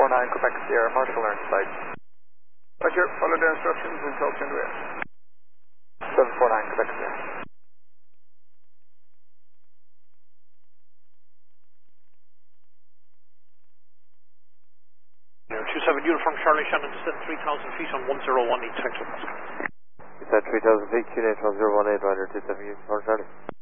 749 Quebec Sierra, Marshall Learn Site. Roger, follow the instructions and talk to the rear. 749 Quebec Sierra. 27 uniform Charlie Shannon, descend 3,000 feet on 101 East Hector Pascal. Descend 3,000 feet, QNH 1018, Roger, 27 uniform Charlie.